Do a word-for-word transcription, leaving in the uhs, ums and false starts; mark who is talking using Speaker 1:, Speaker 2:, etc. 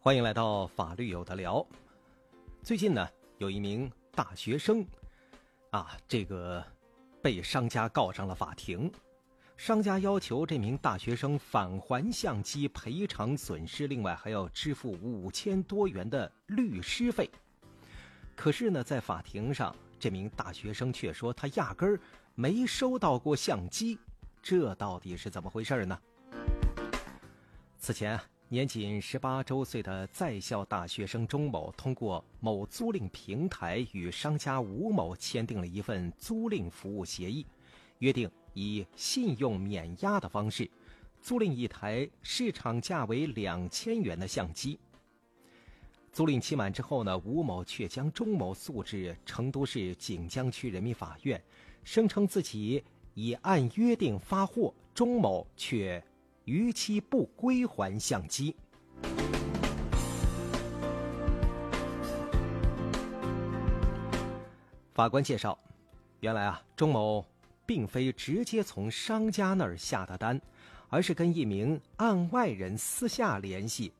Speaker 1: 欢迎来到法律有的聊。最近呢，有一名大学生啊，这个被商家告上了法庭。商家要求这名大学生返还相机赔偿损失，另外还要支付五千多元的律师费。可是呢，在法庭上，这名大学生却说他压根儿没收到过相机，这到底是怎么回事呢？此前，年仅十八周岁的在校大学生钟某通过某租赁平台与商家吴某签订了一份租赁服务协议，约定以信用免押的方式租赁一台市场价为两千元的相机。租赁期满之后呢，吴某却将钟某诉至成都市锦江区人民法院，声称自己已按约定发货，钟某却逾期不归还相机。法官介绍，原来啊，钟某并非直接从商家那儿下的单，而是跟一名案外人私下联系，